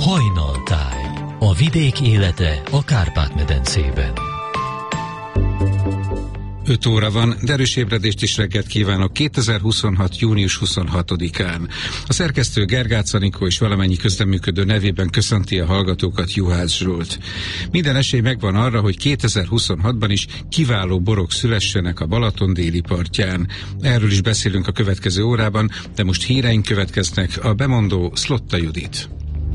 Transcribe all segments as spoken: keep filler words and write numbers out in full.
Hajnaltáj. A vidék élete a Kárpát-medencében. öt óra van, de erős ébredést is reggelt kívánok kétezer-huszonhat. június huszonhatodikán. A szerkesztő Gergács Anikó és valamennyi közreműködő nevében köszönti a hallgatókat Juhász Zsolt. Minden esély megvan arra, hogy kétezer-huszonhatban is kiváló borok szülessenek a Balaton déli partján. Erről is beszélünk a következő órában, de most híreink következnek, a bemondó Szlotta Judit.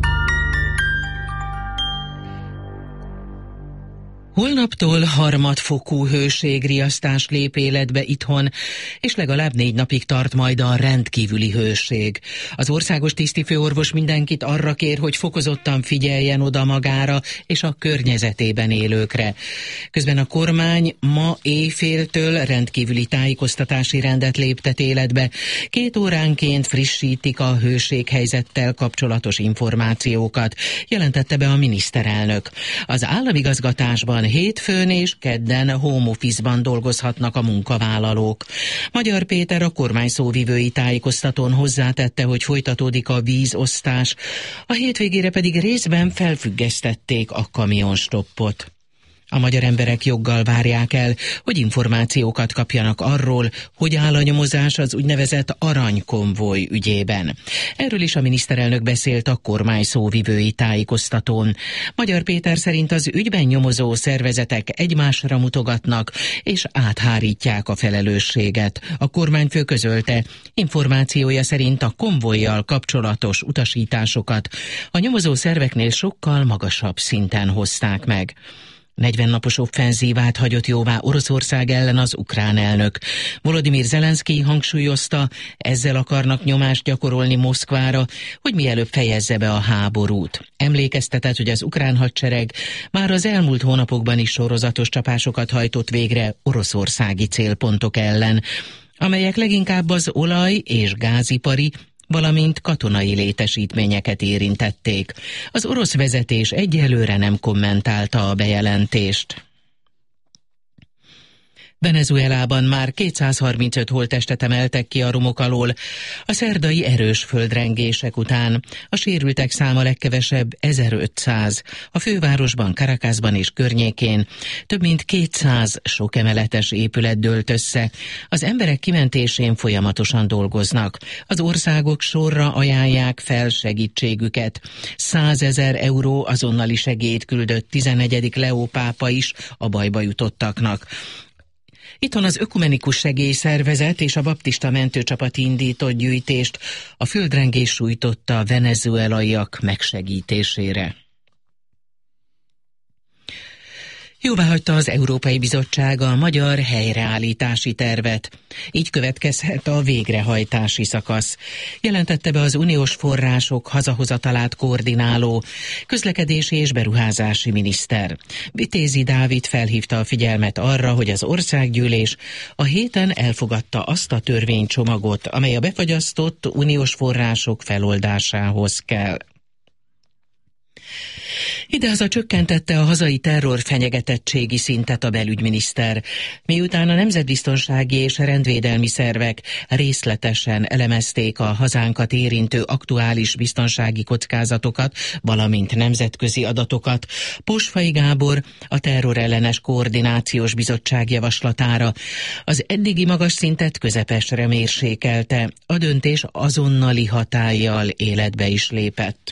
Holnaptól harmadfokú hőségriasztás lép életbe itthon, és legalább négy napig tart majd a rendkívüli hőség. Az országos tisztifőorvos mindenkit arra kér, hogy fokozottan figyeljen oda magára és a környezetében élőkre. Közben a kormány ma éjféltől rendkívüli tájékoztatási rendet léptet életbe. Két óránként frissítik a hőséghelyzettel kapcsolatos információkat, jelentette be a miniszterelnök. Az államigazgatásban hétfőn és kedden home office-ban dolgozhatnak a munkavállalók. Magyar Péter, a kormány szóvivői tájékoztatón hozzátette, hogy folytatódik a vízosztás, a hétvégére pedig részben felfüggesztették a kamionstoppot. A magyar emberek joggal várják el, hogy információkat kapjanak arról, hogy áll a nyomozás az úgynevezett aranykonvoj ügyében. Erről is a miniszterelnök beszélt a kormány szóvivői tájékoztatón. Magyar Péter szerint az ügyben nyomozó szervezetek egymásra mutogatnak és áthárítják a felelősséget. A kormányfő közölte, információja szerint a konvojjal kapcsolatos utasításokat a nyomozó szerveknél sokkal magasabb szinten hozták meg. negyven napos offenzívát hagyott jóvá Oroszország ellen az ukrán elnök. Volodymyr Zelenszkij hangsúlyozta, ezzel akarnak nyomást gyakorolni Moszkvára, hogy mielőbb fejezze be a háborút. Emlékeztetett, hogy az ukrán hadsereg már az elmúlt hónapokban is sorozatos csapásokat hajtott végre oroszországi célpontok ellen, amelyek leginkább az olaj- és gázipari, valamint katonai létesítményeket érintették. Az orosz vezetés egyelőre nem kommentálta a bejelentést. Venezuelában már kétszázharmincöt holttestet emeltek ki a romok alól a szerdai erős földrengések után. A sérültek száma legkevesebb ezerötszáz. A fővárosban, Caracasban és környékén több mint kétszáz sokemeletes épület dőlt össze. Az emberek kimentésén folyamatosan dolgoznak. Az országok sorra ajánlják fel segítségüket. százezer euró azonnali segélyt küldött tizennegyedik Leó pápa is a bajba jutottaknak. Itthon az Ökumenikus Segélyszervezet és a baptista mentőcsapat indított gyűjtést a földrengés sújtotta venezuelaiak megsegítésére. Jóváhagyta az Európai Bizottság a magyar helyreállítási tervet. Így következhet a végrehajtási szakasz. Jelentette be az uniós források hazahozatalát koordináló közlekedési és beruházási miniszter. Vitézi Dávid felhívta a figyelmet arra, hogy az országgyűlés a héten elfogadta azt a törvénycsomagot, amely a befagyasztott uniós források feloldásához kell. Idehaza csökkentette a hazai terror fenyegetettségi szintet a belügyminiszter, miután a nemzetbiztonsági és rendvédelmi szervek részletesen elemezték a hazánkat érintő aktuális biztonsági kockázatokat, valamint nemzetközi adatokat. Posfai Gábor a terrorellenes koordinációs bizottság javaslatára az eddigi magas szintet közepesre mérsékelte. A döntés azonnali hatállyal életbe is lépett.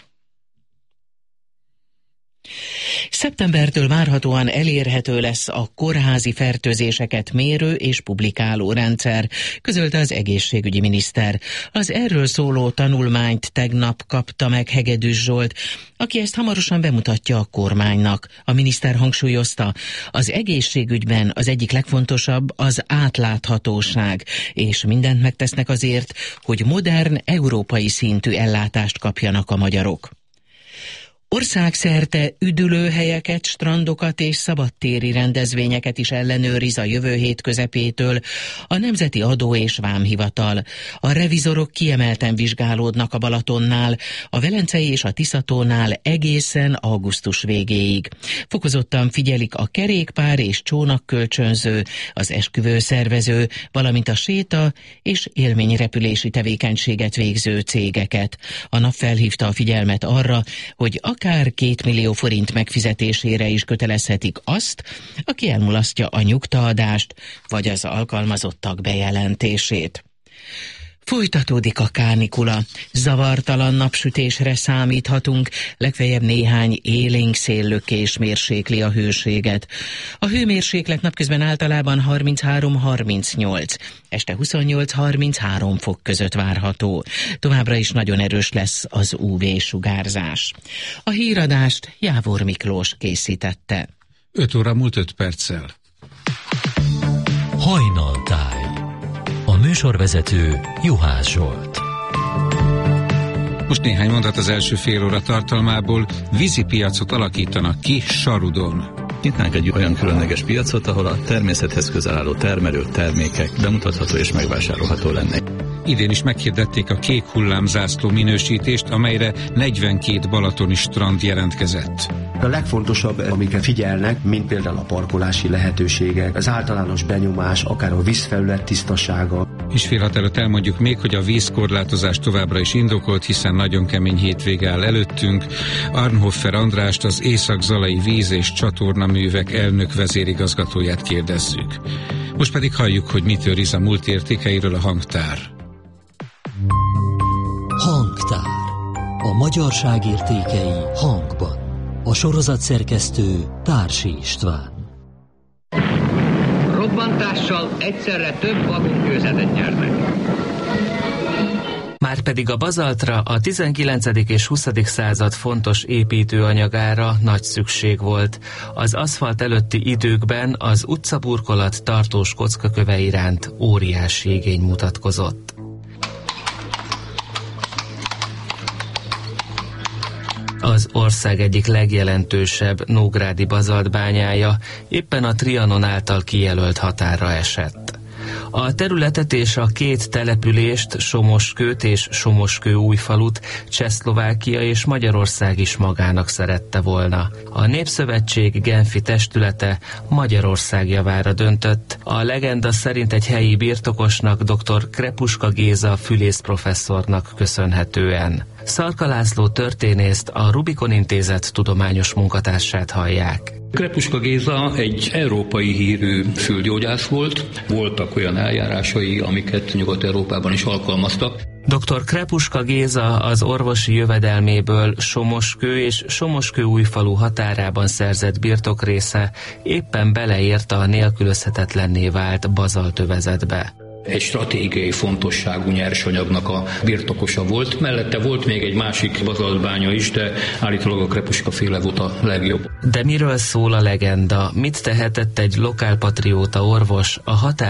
Szeptembertől várhatóan elérhető lesz a kórházi fertőzéseket mérő és publikáló rendszer, közölte az egészségügyi miniszter. Az erről szóló tanulmányt tegnap kapta meg Hegedűs Zsolt, aki ezt hamarosan bemutatja a kormánynak. A miniszter hangsúlyozta, az egészségügyben az egyik legfontosabb az átláthatóság, és mindent megtesznek azért, hogy modern, európai szintű ellátást kapjanak a magyarok. Országszerte üdülőhelyeket, strandokat és szabadtéri rendezvényeket is ellenőriz a jövő hét közepétől a Nemzeti Adó és Vámhivatal. A revizorok kiemelten vizsgálódnak a Balatonnál, a Velencei és a Tiszatónál egészen augusztus végéig. Fokozottan figyelik a kerékpár és csónakkölcsönző, az esküvőszervező, valamint a séta és élményrepülési tevékenységet végző cégeket. A nap felhívta a figyelmet arra, hogy akár két millió forint megfizetésére is kötelezhetik azt, aki elmulasztja a nyugtaadást vagy az alkalmazottak bejelentését. Folytatódik a kánikula. Zavartalan napsütésre számíthatunk, legfeljebb néhány élénk széllökés mérsékli a hőséget. A hőmérséklet napközben általában harminchárom-harmincnyolc, este huszonnyolc-harminchárom fok között várható. Továbbra is nagyon erős lesz az ú vé-sugárzás. A híradást Jávor Miklós készítette. öt óra múlt öt perccel. Hajnaltáj. A műsorvezető Juhász Zsolt. Most néhány mondat az első fél óra tartalmából. Vízipiacot alakítanak ki Sarudon. Nyitnánk egy olyan különleges piacot, ahol a természethez közel álló termelők, termékek bemutatható és megvásárolható lenne. Idén is meghirdették a kék hullámzászló minősítést, amelyre negyvenkét balatoni strand jelentkezett. A legfontosabb, amiket figyelnek, mint például a parkolási lehetőségek, az általános benyomás, akár a vízfelület tisztasága. És fél hat előtt elmondjuk még, hogy a vízkorlátozás továbbra is indokolt, hiszen nagyon kemény hétvége áll előttünk. Arnhoffer Andrást, az Észak-Zalai Víz- és Csatornaművek elnök vezérigazgatóját kérdezzük. Most pedig halljuk, hogy mit őriz a múlt értékeiről a hangtár. Hangtár. A magyarság értékei hangban. A sorozat szerkesztő Társi István. Robbantással egyszerre több vagonkőzetet nyernek. Márpedig a bazaltra, a tizenkilencedik és huszadik század fontos építőanyagára nagy szükség volt. Az aszfalt előtti időkben az utcaburkolat tartós kockaköve iránt óriási igény mutatkozott. Az ország egyik legjelentősebb nógrádi bazaltbányája éppen a Trianon által kijelölt határra esett. A területet és a két települést, Somoskőt és Somoskő-Újfalut Csehszlovákia és Magyarország is magának szerette volna. A Népszövetség genfi testülete Magyarország javára döntött. A legenda szerint egy helyi birtokosnak, dr. Krepuska Géza fülészprofesszornak köszönhetően. Szarka László történészt, a Rubikon Intézet tudományos munkatársát hallják. Krepuska Géza egy európai hírű fülgyógyász volt, voltak olyan eljárásai, amiket Nyugat-Európában is alkalmaztak. doktor Krepuska Géza az orvosi jövedelméből Somoskő és Somoskő-Újfalu határában szerzett birtokrésze éppen beleért a nélkülözhetetlenné vált bazaltövezetbe. Egy stratégiai fontosságú nyersanyagnak a birtokosa volt. Mellette volt még egy másik bazaltbánya is, de állítólag a Krepuska féle volt a legjobb. De miről szól a legenda? Mit tehetett egy lokálpatrióta orvos a határ